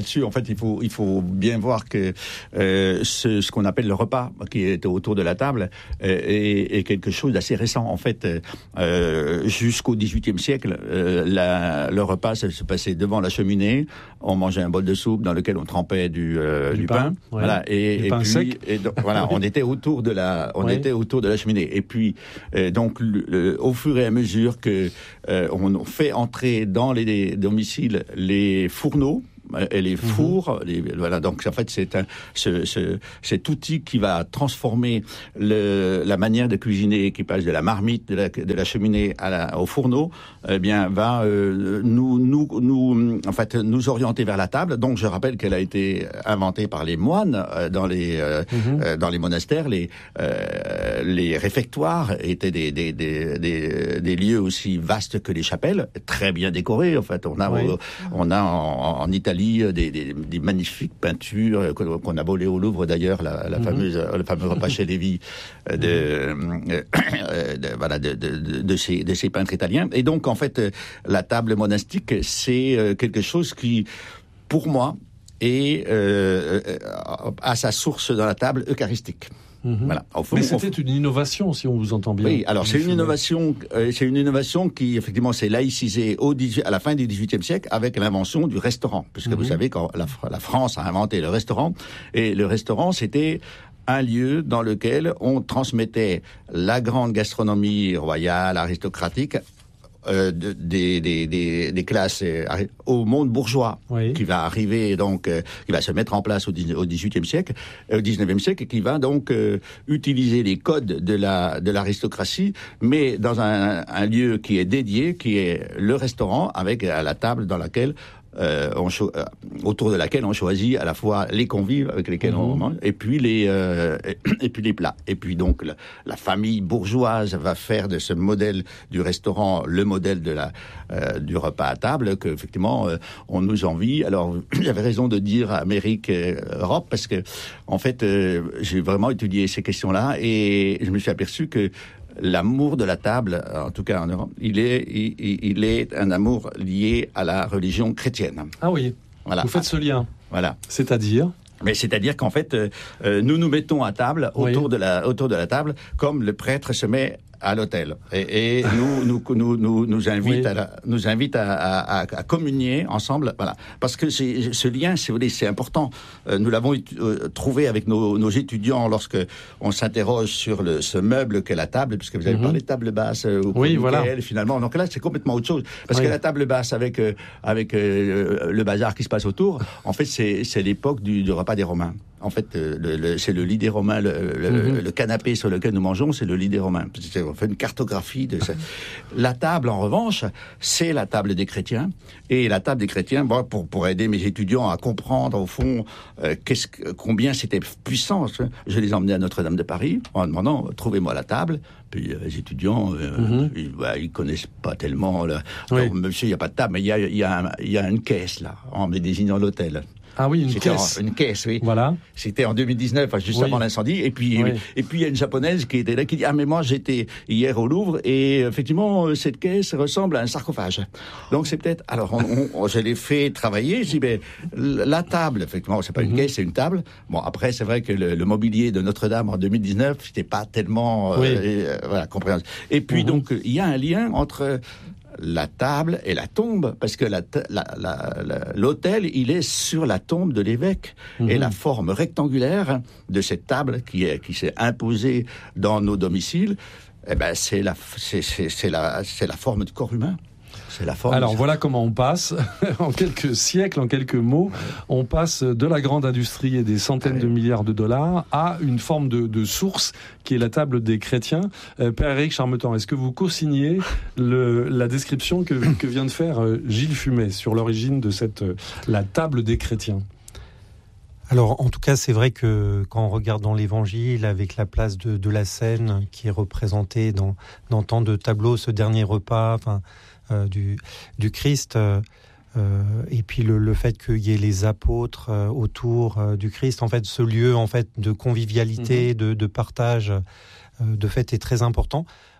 là-dessus, en fait, il faut, il faut bien voir que euh, ce, ce qu'on appelle le repas qui est autour de la table euh, est, est quelque chose d'assez récent. En fait, euh, jusqu'au dix-huitième siècle, euh, la, le repas ça se passait devant la cheminée. On mangeait un bol de soupe dans lequel on trempait du, euh, du, du pain, pain ouais. voilà, et, du et pain puis, sec. Et donc, voilà, on était autour de la, on ouais. était autour de la cheminée. Et puis, euh, donc, le, le, au fur et à mesure que euh, on fait entrer dans les domiciles les fourneaux et les fours, mmh. les, voilà. Donc en fait, c'est un ce, ce, cet outil qui va transformer le, la manière de cuisiner, qui passe de la marmite, de la, de la cheminée à la, au fourneau, eh bien va euh, nous nous nous en fait nous orienter vers la table. Donc je rappelle qu'elle a été inventée par les moines euh, dans les euh, mmh. euh, dans les monastères. Les euh, les réfectoires étaient des des, des des des lieux aussi vastes que les chapelles, très bien décorés. En fait, on a oui. euh, on a en, en Italie Des, des, des magnifiques peintures qu'on a volées au Louvre d'ailleurs, la, la mm-hmm. fameuse, le fameux repas chez Lévy de, de, de, voilà, de, de, de, ces, de ces peintres italiens. Et donc en fait, la table monastique, c'est quelque chose qui, pour moi, est, euh, a sa source dans la table eucharistique. Mmh. Voilà. Fond, Mais c'était on... une innovation, si on vous entend bien. Oui, alors c'est une innovation, euh, c'est une innovation qui effectivement s'est laïcisée au dix-huit, à la fin du dix-huitième siècle avec l'invention du restaurant, puisque mmh. vous savez quand la, la France a inventé le restaurant, et le restaurant c'était un lieu dans lequel on transmettait la grande gastronomie royale, aristocratique. Euh, de, des, des, des, des classes euh, au monde bourgeois oui. qui va arriver donc euh, qui va se mettre en place au, au dix-huitième siècle, au dix-neuvième siècle, et qui va donc euh, utiliser les codes de la de l'aristocratie, mais dans un, un lieu qui est dédié, qui est le restaurant, avec à la table dans laquelle Euh, on cho- euh, autour de laquelle on choisit à la fois les convives avec lesquels mmh. on mange, et puis les euh, et, et puis les plats. Et puis donc la, la famille bourgeoise va faire de ce modèle du restaurant le modèle de la euh, du repas à table que effectivement euh, on nous envie. Alors j'avais raison de dire Amérique, euh, Europe, parce que en fait euh, j'ai vraiment étudié ces questions-là et je me suis aperçu que l'amour de la table, en tout cas en Europe, il est, il, il est un amour lié à la religion chrétienne. Ah oui, voilà. Vous faites ce lien. Voilà. C'est-à-dire ? Mais c'est-à-dire qu'en fait, euh, nous nous mettons à table, autour, oui. de la, autour de la table, comme le prêtre se met à l'autel, et, et nous, nous, nous, nous, nous invite, oui. à, la, nous invite à, à, à communier ensemble, voilà. Parce que c'est, ce lien, si vous voulez, c'est important. Euh, nous l'avons euh, trouvé avec nos, nos étudiants lorsque on s'interroge sur le, ce meuble qu'est la table, puisque vous avez mm-hmm. parlé de table basse euh, au oui, voilà. finalement. Donc là, c'est complètement autre chose, parce oui. que la table basse avec euh, avec euh, le bazar qui se passe autour, en fait, c'est, c'est l'époque du, du repas des Romains. En fait, le, le, c'est le lit des Romains, le, le, mm-hmm. le canapé sur lequel nous mangeons, c'est le lit des Romains. On fait une cartographie de ça. La table, en revanche, c'est la table des chrétiens. Et la table des chrétiens, bon, pour, pour aider mes étudiants à comprendre, au fond, euh, qu'est-ce, combien c'était puissant, je les emmenais à Notre-Dame de Paris en demandant, trouvez-moi la table. Puis euh, les étudiants, euh, mm-hmm. ils, bah, ils connaissent pas tellement. Là. Oui. Alors, monsieur, il n'y a pas de table, mais il y a, y, a y a une caisse, là, en me désignant l'hôtel. Ah oui, une C'était caisse. En, une caisse, oui. Voilà. C'était en deux mille dix-neuf, juste oui. avant l'incendie. Et puis, oui. et puis il y a une japonaise qui était là, qui dit, ah, mais moi, j'étais hier au Louvre, et effectivement, cette caisse ressemble à un sarcophage. Donc, c'est peut-être, alors, on, on, je l'ai fait travailler, je dis, ben, la table, effectivement, c'est pas une mm-hmm. caisse, c'est une table. Bon, après, c'est vrai que le, le mobilier de Notre-Dame en deux mille dix-neuf, c'était pas tellement, oui. euh, voilà, compréhensible. Et puis, mm-hmm. donc, il y a un lien entre la table et la tombe, parce que la, la, la, la, l'autel, il est sur la tombe de l'évêque. Mmh. Et la forme rectangulaire de cette table qui, est, qui s'est imposée dans nos domiciles, eh ben, c'est, la, c'est, c'est, c'est, la, c'est la forme du corps humain. C'est la forme. Alors voilà comment on passe, en quelques siècles, en quelques mots, on passe de la grande industrie et des centaines ouais. de milliards de dollars à une forme de, de source qui est la table des chrétiens. Euh, Père Éric Charmetan, est-ce que vous co-signez le, la description que, que vient de faire euh, Gilles Fumet sur l'origine de cette, euh, la table des chrétiens ? Alors, en tout cas, c'est vrai que quand on regarde dans l'Évangile, avec la place de, de la scène qui est représentée dans, dans tant de tableaux, ce dernier repas, enfin, euh, du, du Christ, euh, euh, et puis le, le fait qu'il y ait les apôtres euh, autour euh, du Christ, en fait, ce lieu en fait de convivialité, mmh. de, de partage, euh, de fête est très important.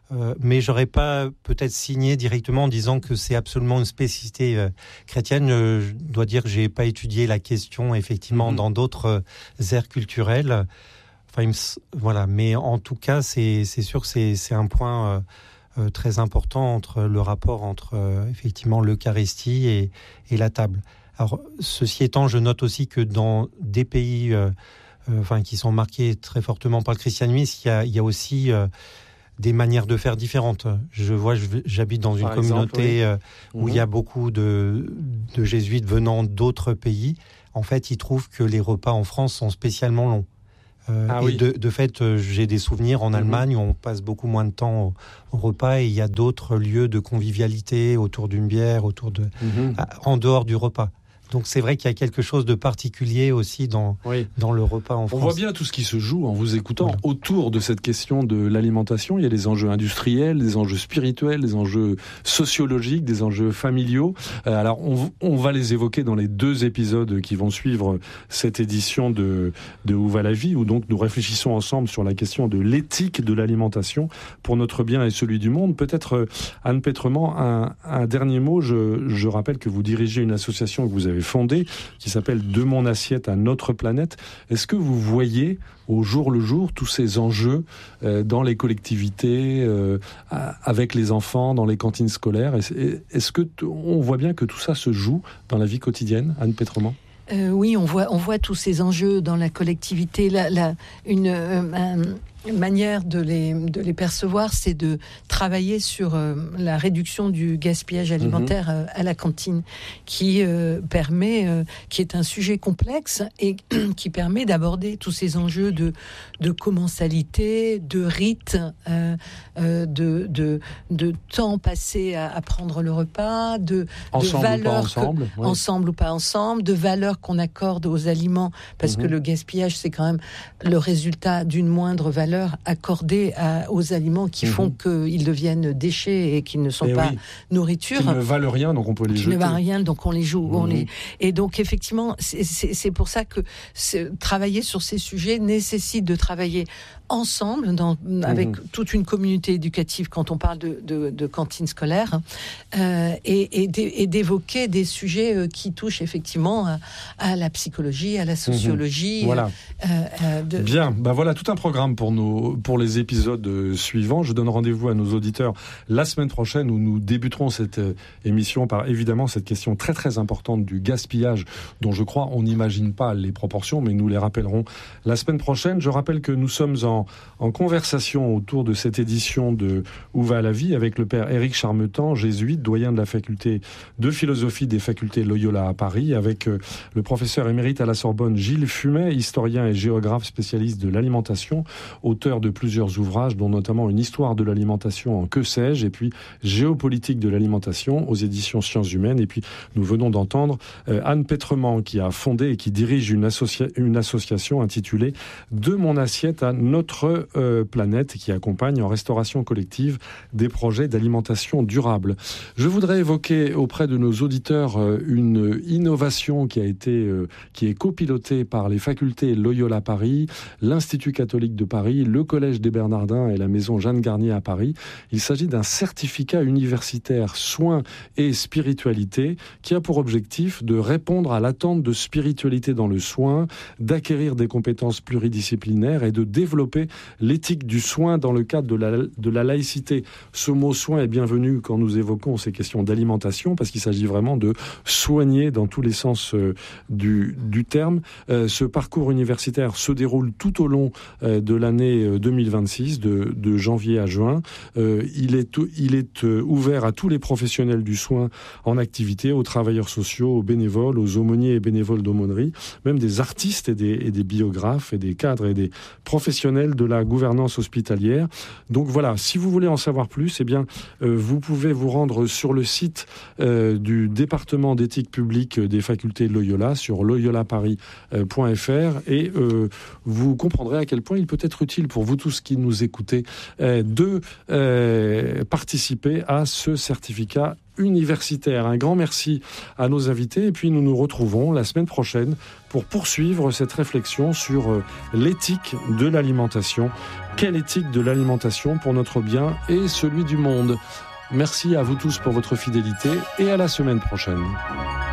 Euh, mais j'aurais pas peut-être signé directement en disant que c'est absolument une spécificité euh, chrétienne. Euh, je dois dire que j'ai pas étudié la question effectivement mmh. dans d'autres euh, aires culturelles. Enfin, il me, voilà. Mais en tout cas, c'est, c'est sûr que c'est, c'est un point euh, euh, très important entre le rapport entre euh, effectivement l'Eucharistie et, et la table. Alors, ceci étant, je note aussi que dans des pays euh, euh, enfin, qui sont marqués très fortement par le christianisme, il y a, il y a aussi euh, des manières de faire différentes. Je vois, je, j'habite dans une Par communauté exemple, oui. où mmh. il y a beaucoup de, de jésuites venant d'autres pays. En fait, ils trouvent que les repas en France sont spécialement longs. Euh, ah, et oui. de, de fait, j'ai des souvenirs en mmh. Allemagne où on passe beaucoup moins de temps au, au repas et il y a d'autres lieux de convivialité autour d'une bière, autour de, mmh. à, en dehors du repas. Donc c'est vrai qu'il y a quelque chose de particulier aussi dans, oui. dans le repas en France. On voit bien tout ce qui se joue en vous écoutant voilà. autour de cette question de l'alimentation. Il y a des enjeux industriels, des enjeux spirituels, des enjeux sociologiques, des enjeux familiaux. Euh, alors on, on va les évoquer dans les deux épisodes qui vont suivre cette édition de, de Où va la vie, où donc nous réfléchissons ensemble sur la question de l'éthique de l'alimentation pour notre bien et celui du monde. Peut-être Anne Pétrement, un, un dernier mot. Je, je rappelle que vous dirigez une association que vous avez fondée, qui s'appelle De mon assiette à notre planète. Est-ce que vous voyez au jour le jour tous ces enjeux euh, dans les collectivités, euh, avec les enfants, dans les cantines scolaires? Est-ce que t- on voit bien que tout ça se joue dans la vie quotidienne, Anne Pétrement? Euh, oui, on voit, on voit tous ces enjeux dans la collectivité. La, la, une, euh, un, une manière de les, de les percevoir, c'est de travailler sur euh, la réduction du gaspillage alimentaire mmh. euh, à la cantine, qui euh, permet, euh, qui est un sujet complexe et qui permet d'aborder tous ces enjeux de, de commensalité, de rites, euh, euh, de, de, de temps passé à, à prendre le repas, de, ensemble de valeurs, ou pas ensemble, que, oui. ensemble ou pas ensemble, de valeurs qu'on accorde aux aliments, parce mmh. que le gaspillage, c'est quand même le résultat d'une moindre valeur accordée à, aux aliments qui mmh. font qu'ils deviennent déchets et qu'ils ne sont et pas oui. nourriture. Qui ne valent rien, donc on peut les qui jeter. Qui ne valent rien, donc on les joue. Mmh. On les... Et donc, effectivement, c'est, c'est, c'est pour ça que travailler sur ces sujets nécessite de travailler ensemble, dans, avec mmh. toute une communauté éducative, quand on parle de, de, de cantine scolaire, euh, et, et, d'é, et d'évoquer des sujets euh, qui touchent effectivement à, à la psychologie, à la sociologie. Mmh. Voilà. Euh, euh, de... Bien, ben voilà tout un programme pour, nos, pour les épisodes suivants. Je donne rendez-vous à nos auditeurs la semaine prochaine où nous débuterons cette émission par évidemment cette question très très importante du gaspillage, dont je crois on n'imagine pas les proportions, mais nous les rappellerons la semaine prochaine. Je rappelle que nous sommes en En, en conversation autour de cette édition de Où va la vie avec le père Éric Charmetan, jésuite, doyen de la faculté de philosophie des facultés Loyola à Paris, avec euh, le professeur émérite à la Sorbonne Gilles Fumet, historien et géographe spécialiste de l'alimentation, auteur de plusieurs ouvrages, dont notamment une histoire de l'alimentation en que sais-je, et puis géopolitique de l'alimentation aux éditions Sciences Humaines. Et puis nous venons d'entendre euh, Anne Pétrement, qui a fondé et qui dirige une, associa- une association intitulée De mon assiette à notre Notre euh, planète, qui accompagne en restauration collective des projets d'alimentation durable. Je voudrais évoquer auprès de nos auditeurs euh, une innovation qui a été, euh, qui est copilotée par les facultés Loyola Paris, l'Institut catholique de Paris, le Collège des Bernardins et la Maison Jeanne Garnier à Paris. Il s'agit d'un certificat universitaire soins et spiritualité qui a pour objectif de répondre à l'attente de spiritualité dans le soin, d'acquérir des compétences pluridisciplinaires et de développer l'éthique du soin dans le cadre de la, de la laïcité. Ce mot soin est bienvenu quand nous évoquons ces questions d'alimentation, parce qu'il s'agit vraiment de soigner dans tous les sens euh, du, du terme. Euh, ce parcours universitaire se déroule tout au long euh, de l'année deux mille vingt-six, de, de janvier à juin. Euh, il est, il est euh, ouvert à tous les professionnels du soin en activité, aux travailleurs sociaux, aux bénévoles, aux aumôniers et bénévoles d'aumônerie, même des artistes et des, et des biographes et des cadres et des professionnels de la gouvernance hospitalière. Donc voilà, si vous voulez en savoir plus, eh bien, euh, vous pouvez vous rendre sur le site euh, du département d'éthique publique des facultés de Loyola, sur loyola paris point f r, et euh, vous comprendrez à quel point il peut être utile pour vous tous qui nous écoutez euh, de euh, participer à ce certificat universitaire. Un grand merci à nos invités et puis nous nous retrouvons la semaine prochaine pour poursuivre cette réflexion sur l'éthique de l'alimentation. Quelle éthique de l'alimentation pour notre bien et celui du monde ? Merci à vous tous pour votre fidélité et à la semaine prochaine.